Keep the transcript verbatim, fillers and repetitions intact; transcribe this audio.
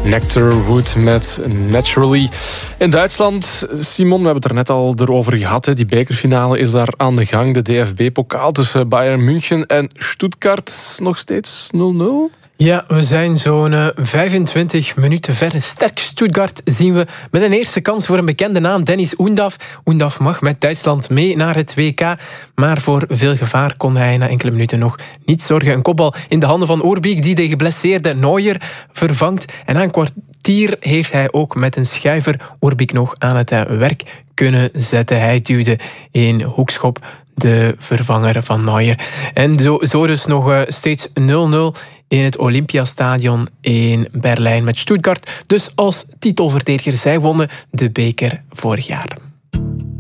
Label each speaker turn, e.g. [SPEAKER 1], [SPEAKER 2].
[SPEAKER 1] Nectarwood met Naturally. In Duitsland, Simon, we hebben het er net al erover gehad. Hè. Die bekerfinale is daar aan de gang. De D F B-pokaal tussen Bayern München en Stuttgart. Nog steeds nul nul.
[SPEAKER 2] Ja, we zijn zo'n uh, vijfentwintig minuten ver. Sterk Stuttgart zien we met een eerste kans voor een bekende naam, Dennis Undav. Undav mag met Duitsland mee naar het W K, maar voor veel gevaar kon hij na enkele minuten nog niet zorgen. Een kopbal in de handen van Oerbik, die de geblesseerde Neuer vervangt. En na een kwartier heeft hij ook met een schuiver Oerbik nog aan het uh, werk kunnen zetten. Hij duwde in hoekschop de vervanger van Neuer. En zo, zo dus nog uh, steeds nul nul in het Olympiastadion in Berlijn met Stuttgart. Dus als titelverdediger, zij wonnen de beker vorig jaar.